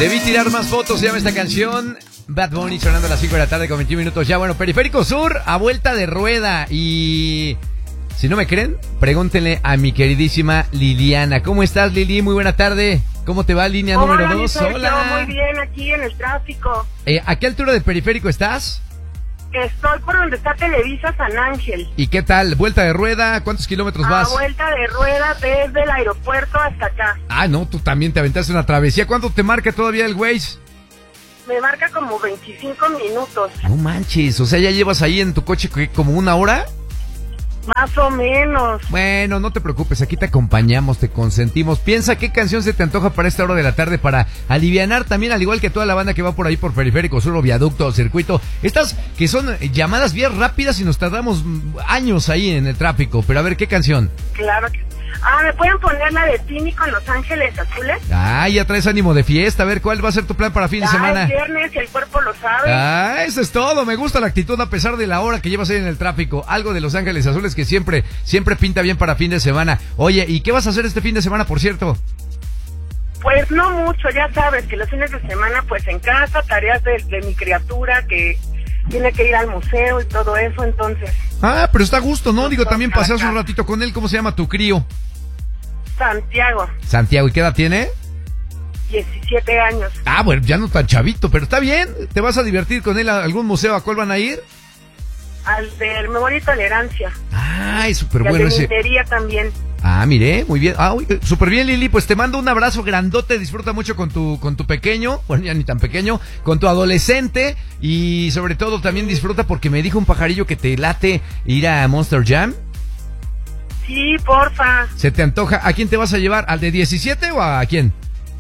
Debí tirar más fotos, se llama esta canción. Bad Bunny sonando a las 5 de la tarde con 21 minutos ya. Bueno, Periférico Sur a vuelta de rueda. Y si no me creen, pregúntenle a mi queridísima Liliana. ¿Cómo estás, Lili? Muy buena tarde. ¿Cómo te va, línea número 2? Hola. Muy bien, aquí en el tráfico. ¿A qué altura de Periférico estás? Estoy por donde está Televisa San Ángel. ¿Y qué tal? ¿Vuelta de rueda? ¿Cuántos kilómetros vas? Vuelta de rueda desde el aeropuerto hasta acá. Ah, no, tú también te aventaste una travesía. ¿Cuánto te marca todavía el Waze? Me marca como 25 minutos. No manches, o sea, ¿ya llevas ahí en tu coche como una hora? Más o menos. Bueno, no te preocupes, aquí te acompañamos, te consentimos. Piensa qué canción se te antoja para esta hora de la tarde para alivianar también, al igual que toda la banda que va por ahí por Periférico Sur o Viaducto o Circuito. Estas que son llamadas vías rápidas y nos tardamos años ahí en el tráfico. Pero a ver, ¿qué canción? Claro que... ¿me pueden poner la de Tini con Los Ángeles Azules? Ya traes ánimo de fiesta. A ver, ¿cuál va a ser tu plan para fin de semana? Es viernes y el cuerpo lo sabe. Eso es todo. Me gusta la actitud a pesar de la hora que llevas ahí en el tráfico. Algo de Los Ángeles Azules que siempre pinta bien para fin de semana. Oye, ¿y qué vas a hacer este fin de semana, por cierto? Pues no mucho, ya sabes que los fines de semana pues en casa, tareas de mi criatura que tiene que ir al museo y todo eso, entonces... pero está a gusto, ¿no? Digo, también pasas un ratito con él. ¿Cómo se llama tu crío? Santiago, ¿y qué edad tiene? 17 años. Bueno, ya no tan chavito, pero está bien. ¿Te vas a divertir con él a algún museo? ¿A cuál van a ir? Al del Memoria y Tolerancia. Es súper bueno ese. Y al de Mintería también. Mire, muy bien. Súper bien, Lili. Pues te mando un abrazo grandote. Disfruta mucho con tu pequeño. Bueno, ya ni tan pequeño. Con tu adolescente. Y sobre todo también disfruta porque me dijo un pajarillo que te late ir a Monster Jam. Sí, porfa. ¿Se te antoja? ¿A quién te vas a llevar? ¿Al de 17 o a quién?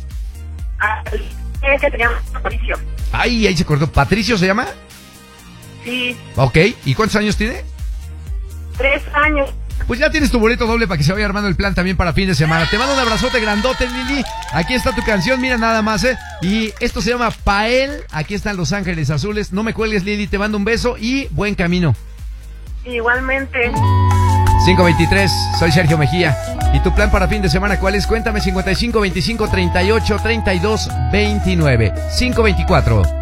Ese se llama Patricio. Ahí se acordó. ¿Patricio se llama? Sí. Ok. ¿Y cuántos años tiene? 3 años. Pues ya tienes tu boleto doble para que se vaya armando el plan también para fin de semana. Te mando un abrazote grandote, Lili. Aquí está tu canción, mira nada más, Y esto se llama Pael. Aquí están Los Ángeles Azules. No me cuelgues, Lili. Te mando un beso y buen camino. Igualmente. 5:23, soy Sergio Mejía. ¿Y tu plan para fin de semana cuál es? Cuéntame, 55 25 38 32 29. 5:24.